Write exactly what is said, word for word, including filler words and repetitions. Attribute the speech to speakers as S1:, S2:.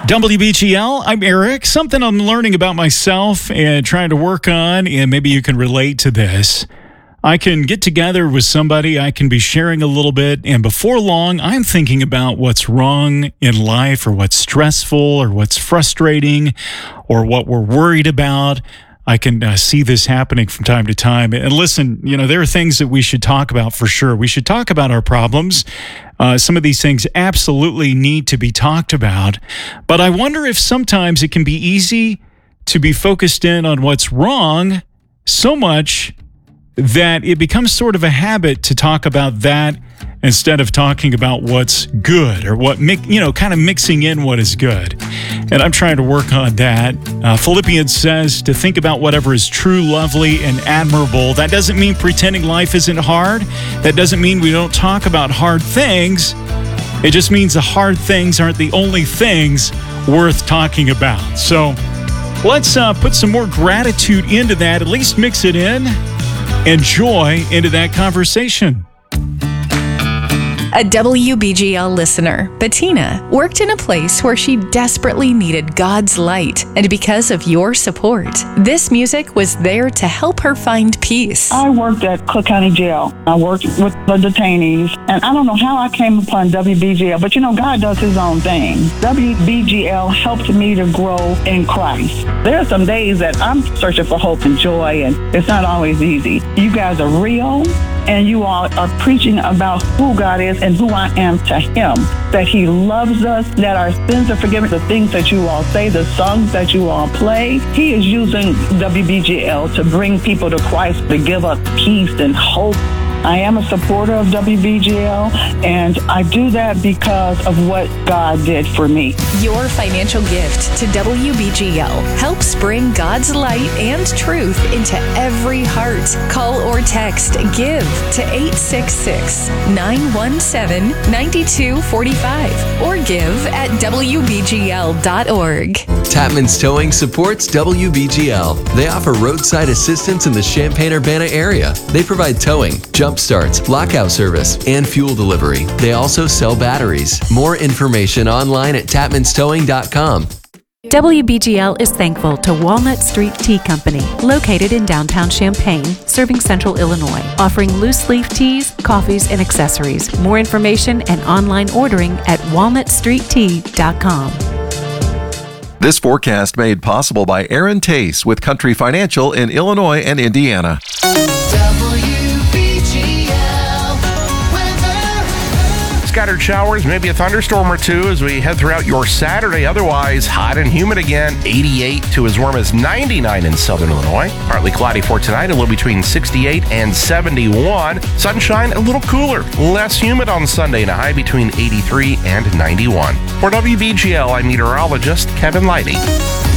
S1: W B G L, I'm Eric. Something I'm learning about myself and trying to work on, and maybe you can relate to this. I can get together with somebody, I can be sharing a little bit, and before long, I'm thinking about what's wrong in life or what's stressful or what's frustrating or what we're worried about. I can uh, see this happening from time to time. And listen, you know, there are things that we should talk about for sure. We should talk about our problems. Uh, some of these things absolutely need to be talked about. But I wonder if sometimes it can be easy to be focused in on what's wrong so much that it becomes sort of a habit to talk about that instead of talking about what's good or what, you know, kind of mixing in what is good. And I'm trying to work on that. Uh, Philippians says to think about whatever is true, lovely, and admirable. That doesn't mean pretending life isn't hard. That doesn't mean we don't talk about hard things. It just means the hard things aren't the only things worth talking about. So let's uh, put some more gratitude into that, at least mix it in, and joy into that conversation.
S2: A W B G L listener, Bettina, worked in a place where she desperately needed God's light. And because of your support, this music was there to help her find peace.
S3: I worked at Cook County Jail. I worked with the detainees. And I don't know how I came upon W B G L, but you know, God does his own thing. W B G L helped me to grow in Christ. There are some days that I'm searching for hope and joy, and it's not always easy. You guys are real. And you all are preaching about who God is and who I am to him, that he loves us, that our sins are forgiven, the things that you all say, the songs that you all play. He is using W B G L to bring people to Christ, to give us peace and hope. I am a supporter of W B G L, and I do that because of what God did for me.
S2: Your financial gift to W B G L helps bring God's light and truth into every heart. Call or text GIVE to eight six six, nine one seven, nine two four five or give at W B G L dot org.
S4: Tapman's Towing supports W B G L. They offer roadside assistance in the Champaign-Urbana area. They provide towing, jump starts, lockout service, and fuel delivery. They also sell batteries. More information online at tapmans towing dot com.
S5: W B G L is thankful to Walnut Street Tea Company, located in downtown Champaign, serving central Illinois, offering loose leaf teas, coffees, and accessories. More information and online ordering at walnut street tea dot com.
S6: This forecast made possible by Aaron Tace with Country Financial in Illinois and Indiana.
S7: Scattered showers, maybe a thunderstorm or two as we head throughout your Saturday. Otherwise, hot and humid again. eighty-eight to as warm as ninety-nine in southern Illinois. Partly cloudy for tonight, a little between sixty-eight and seventy-one. Sunshine, a little cooler. Less humid on Sunday and a high between eighty-three and ninety-one. For W B G L, I'm meteorologist Kevin Leidy.